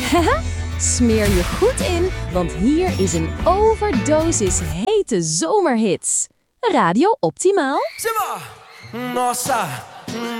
Smeer je goed in, want hier is een overdosis hete zomerhits. Radio Optimaal. Simba! Nossa!